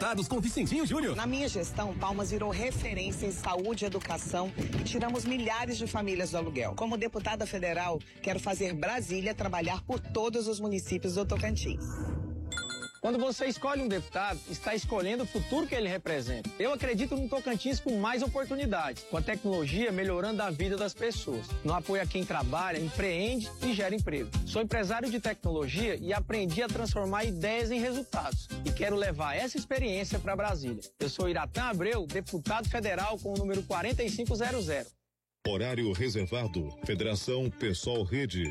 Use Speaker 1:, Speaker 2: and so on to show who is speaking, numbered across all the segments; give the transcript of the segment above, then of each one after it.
Speaker 1: casados com Vicentinho Júnior.
Speaker 2: Na minha gestão, Palmas virou referência em saúde e educação e tiramos milhares de famílias do aluguel. Como deputada federal, quero fazer Brasília trabalhar por todos os municípios do Tocantins.
Speaker 3: Quando você escolhe um deputado, está escolhendo o futuro que ele representa. Eu acredito no Tocantins com mais oportunidades, com a tecnologia melhorando a vida das pessoas, no apoio a quem trabalha, empreende e gera emprego. Sou empresário de tecnologia e aprendi a transformar ideias em resultados e quero levar essa experiência para Brasília. Eu sou Iratã Abreu, deputado federal com o número 4500.
Speaker 4: Horário reservado, Federação Pessoal Rede.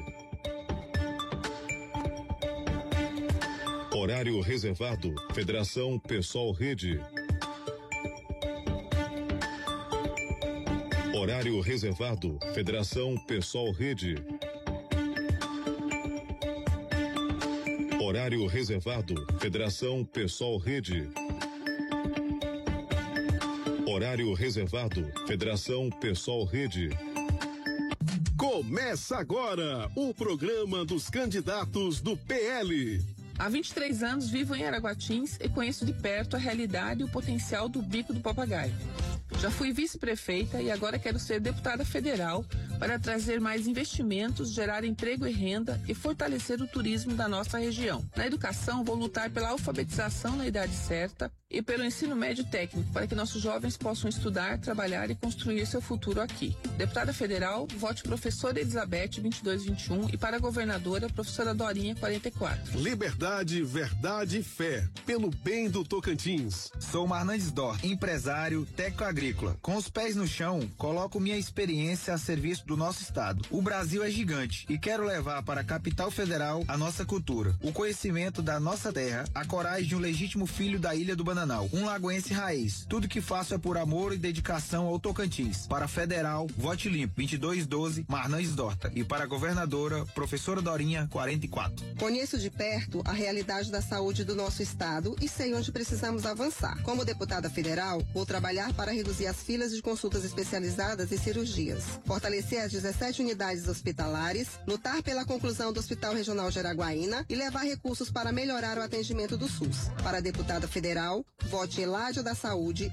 Speaker 4: Horário reservado, Federação Pessoal Rede. Horário reservado, Federação Pessoal Rede. Horário reservado, Federação Pessoal Rede. Horário reservado, Federação Pessoal Rede.
Speaker 5: Começa agora o programa dos candidatos do PL.
Speaker 6: Há 23 anos vivo em Araguatins e conheço de perto a realidade e o potencial do Bico do Papagaio. Já fui vice-prefeita e agora quero ser deputada federal para trazer mais investimentos, gerar emprego e renda e fortalecer o turismo da nossa região. Na educação, vou lutar pela alfabetização na idade certa e pelo ensino médio técnico para que nossos jovens possam estudar, trabalhar e construir seu futuro aqui. Deputada federal, vote professora Elizabeth 2221 e para governadora, professora Dorinha 44.
Speaker 5: Liberdade, verdade e fé, pelo bem do Tocantins.
Speaker 7: Sou Marnandes Dort, empresário técnico agrícola. Com os pés no chão, coloco minha experiência a serviço do nosso estado. O Brasil é gigante e quero levar para a capital federal a nossa cultura, o conhecimento da nossa terra, a coragem de um legítimo filho da Ilha do Bananal, um lagoense raiz. Tudo que faço é por amor e dedicação ao Tocantins. Para federal, vote limpo 2212 Marnandes Dorta e para governadora, professora Dorinha 44.
Speaker 8: Conheço de perto a realidade da saúde do nosso estado e sei onde precisamos avançar. Como deputada federal, vou trabalhar para reduzir as filas de consultas especializadas e cirurgias, fortalecer as 17 unidades hospitalares, lutar pela conclusão do Hospital Regional de Araguaína e levar recursos para melhorar o atendimento do SUS. Para deputada federal, vote Eládia da Saúde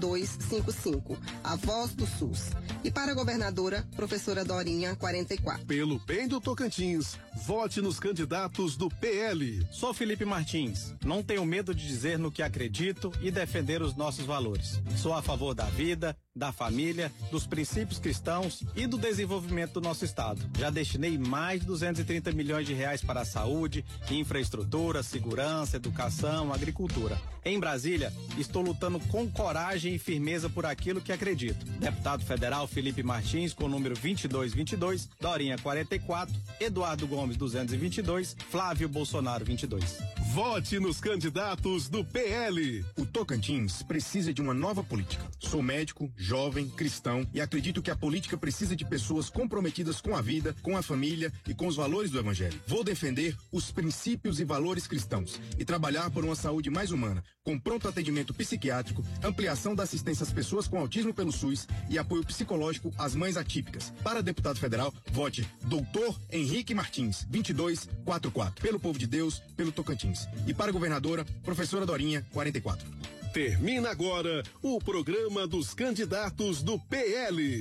Speaker 8: 2255, a voz do SUS. E para governadora, professora Dorinha 44.
Speaker 5: Pelo bem do Tocantins, vote nos candidatos do PL.
Speaker 9: Sou Felipe Martins, não tenho medo de dizer no que acredito e defender os nossos valores. Sou a favor da vida, da família, dos princípios cristãos e do desenvolvimento do nosso estado. Já destinei mais de 230 milhões de reais para a saúde, infraestrutura, segurança, educação, agricultura. Em Brasília, estou lutando com coragem e firmeza por aquilo que acredito. Deputado federal Felipe Martins, com o número 2222, Dorinha 44, Eduardo Gomes 222, Flávio Bolsonaro 22.
Speaker 5: Vote nos candidatos do PL.
Speaker 10: O Tocantins precisa de uma nova política. Sou médico, jovem, cristão e acredito que a política precisa de pessoas comprometidas com a vida, com a família e com os valores do evangelho. Vou defender os princípios e valores cristãos e trabalhar por uma saúde mais humana, com pronto atendimento psiquiátrico, ampliação da assistência às pessoas com autismo pelo SUS e apoio psicológico às mães atípicas. Para deputado federal, vote Doutor Henrique Martins, 2244. Pelo povo de Deus, pelo Tocantins. E para governadora, professora Dorinha, 44.
Speaker 5: Termina agora o programa dos candidatos do PL.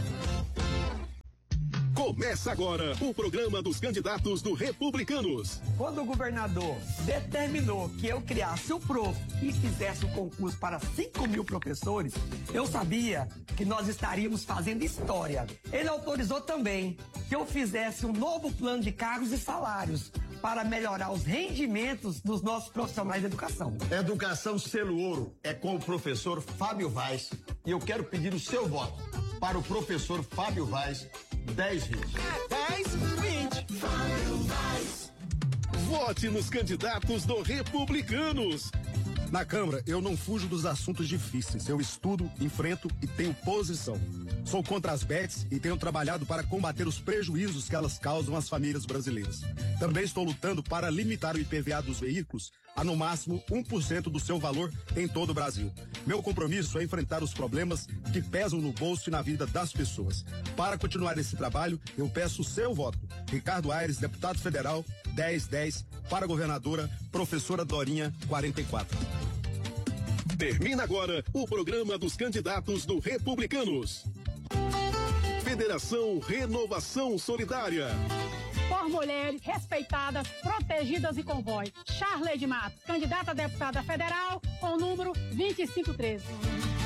Speaker 5: Começa agora o programa dos candidatos do Republicanos.
Speaker 11: Quando o governador determinou que eu criasse o PROF e fizesse um concurso para 5 mil professores, eu sabia que nós estaríamos fazendo história. Ele autorizou também que eu fizesse um novo plano de cargos e salários para melhorar os rendimentos dos nossos profissionais de educação.
Speaker 12: Educação selo ouro é com o professor Fábio Vaz e eu quero pedir o seu voto para o professor Fábio Vaz, 10 vezes.
Speaker 5: 10, 20. Fábio Vaz. Vote nos candidatos do Republicanos.
Speaker 13: Na Câmara, eu não fujo dos assuntos difíceis. Eu estudo, enfrento e tenho posição. Sou contra as bets e tenho trabalhado para combater os prejuízos que elas causam às famílias brasileiras. Também estou lutando para limitar o IPVA dos veículos a no máximo 1% do seu valor em todo o Brasil. Meu compromisso é enfrentar os problemas que pesam no bolso e na vida das pessoas. Para continuar esse trabalho, eu peço o seu voto. Ricardo Aires, deputado federal, 1010, para governadora, professora Dorinha, 44.
Speaker 5: Termina agora o programa dos candidatos do Republicanos. Federação Renovação Solidária.
Speaker 1: Por mulheres respeitadas, protegidas e com voz. Charley de Matos, candidata a deputada federal com o número 2513.